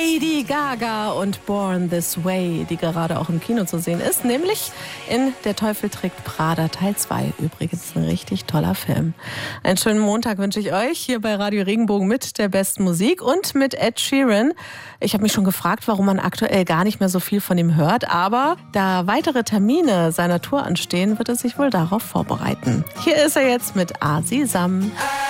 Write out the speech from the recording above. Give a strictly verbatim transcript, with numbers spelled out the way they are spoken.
Lady Gaga und Born This Way, die gerade auch im Kino zu sehen ist, nämlich in Der Teufel trägt Prada Teil zwei. Übrigens ein richtig toller Film. Einen schönen Montag wünsche ich euch hier bei Radio Regenbogen mit der besten Musik und mit Ed Sheeran. Ich habe mich schon gefragt, warum man aktuell gar nicht mehr so viel von ihm hört, aber da weitere Termine seiner Tour anstehen, wird er sich wohl darauf vorbereiten. Hier ist er jetzt mit Asi Sam.